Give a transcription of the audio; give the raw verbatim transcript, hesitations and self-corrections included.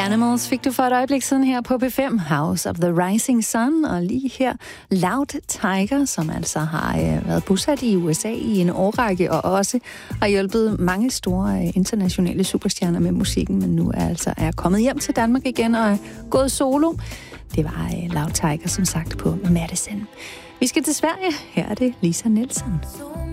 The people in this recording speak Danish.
Animals fik du for et øjeblik siden her på P fem, House of the Rising Sun, og lige her Loud Tiger, som altså har øh, været bosat i U S A i en årrække, og også har hjulpet mange store øh, internationale superstjerner med musikken, men nu er altså er kommet hjem til Danmark igen og er gået solo. Det var øh, Loud Tiger, som sagt, på Madison. Vi skal til Sverige. Her er det Lisa Nielsen.